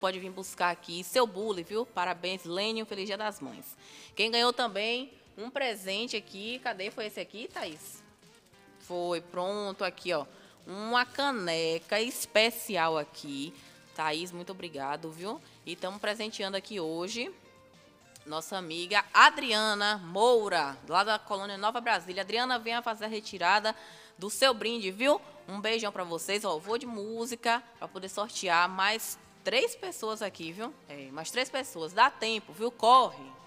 Pode vir buscar aqui seu bule, viu? Parabéns, Lênio, feliz Dia das Mães. Quem ganhou também um presente aqui, cadê? Foi esse aqui, Thaís? Foi, pronto, aqui, ó. Uma caneca especial aqui. Thaís, muito obrigado, viu? E estamos presenteando aqui hoje nossa amiga Adriana Moura, lá da Colônia Nova Brasília. Adriana, venha fazer a retirada do seu brinde, viu? Um beijão pra vocês, ó. Vou de música pra poder sortear mais 3 pessoas aqui, viu? Mais 3 pessoas. Dá tempo, viu? Corre!